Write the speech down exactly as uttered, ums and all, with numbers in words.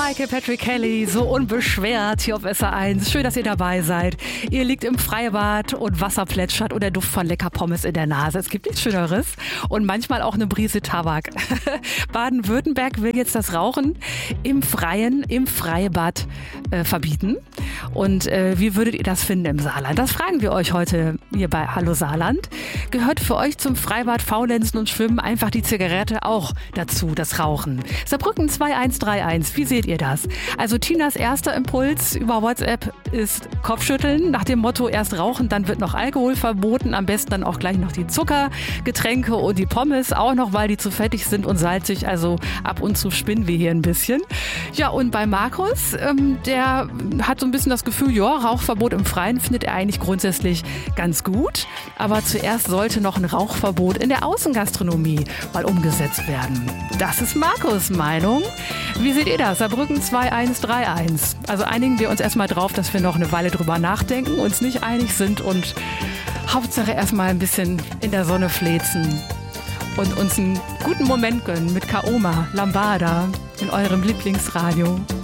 Michael Patrick Kelly, so unbeschwert hier auf S R eins. Schön, dass ihr dabei seid. Ihr liegt im Freibad und Wasser plätschert und der Duft von lecker Pommes in der Nase. Es gibt nichts Schöneres. Und manchmal auch eine Brise Tabak. Baden-Württemberg will jetzt das Rauchen im Freien, im Freibad äh, verbieten. Und äh, wie würdet ihr das finden im Saarland? Das fragen wir euch heute hier bei Hallo Saarland. Gehört für euch zum Freibad Faulenzen und Schwimmen einfach die Zigarette auch dazu, das Rauchen? Saarbrücken zwei eins drei eins, wie seht ihr das? Also Tinas erster Impuls über WhatsApp ist Kopfschütteln nach dem Motto, erst rauchen, dann wird noch Alkohol verboten, am besten dann auch gleich noch die Zuckergetränke und die Pommes auch noch, weil die zu fettig sind und salzig, also ab und zu spinnen wir hier ein bisschen. Ja, und bei Markus, ähm, der hat so ein bisschen das Gefühl, ja, Rauchverbot im Freien findet er eigentlich grundsätzlich ganz gut, aber zuerst sollte noch ein Rauchverbot in der Außengastronomie mal umgesetzt werden. Das ist Markus' Meinung. Wie seht ihr das? Saarbrücken zwei eins drei eins. Also einigen wir uns erstmal drauf, dass wir noch eine Weile drüber nachdenken, uns nicht einig sind und Hauptsache erstmal ein bisschen in der Sonne flezen und uns einen guten Moment gönnen mit Kaoma, Lambada in eurem Lieblingsradio.